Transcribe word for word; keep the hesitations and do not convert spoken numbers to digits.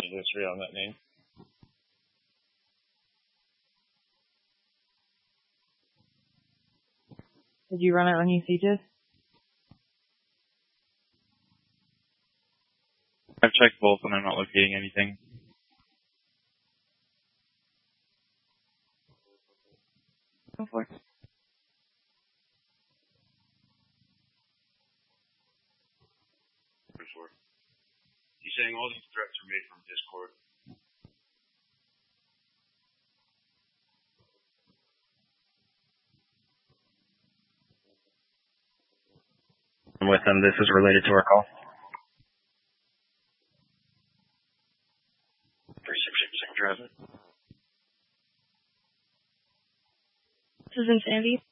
credit history on that name. Did you run it on your sieges? I've checked both and I'm not locating anything. Go for it. He's saying all these threats are made from Discord. I'm with them. This is related to our call. three six six, Second Transit. This is Insanity.